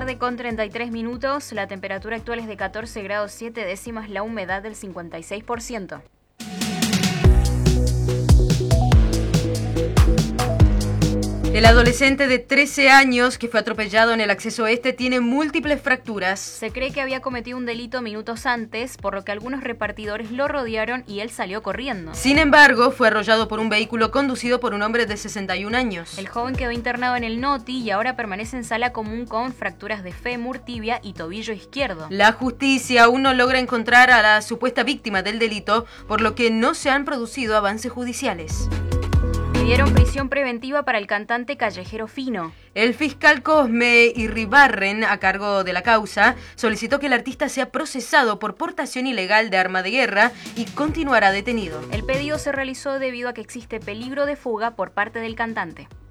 7:33, la temperatura actual es de 14 grados 7 décimas, la humedad del 56%. El adolescente de 13 años que fue atropellado en el acceso este tiene múltiples fracturas. Se cree que había cometido un delito minutos antes, por lo que algunos repartidores lo rodearon y él salió corriendo. Sin embargo, fue arrollado por un vehículo conducido por un hombre de 61 años. El joven quedó internado en el NOTI y ahora permanece en sala común con fracturas de fémur, tibia y tobillo izquierdo. La justicia aún no logra encontrar a la supuesta víctima del delito, por lo que no se han producido avances judiciales. Pidieron prisión preventiva para el cantante Callejero Fino. El fiscal Cosme Irribarren, a cargo de la causa, solicitó que el artista sea procesado por portación ilegal de arma de guerra y continuará detenido. El pedido se realizó debido a que existe peligro de fuga por parte del cantante.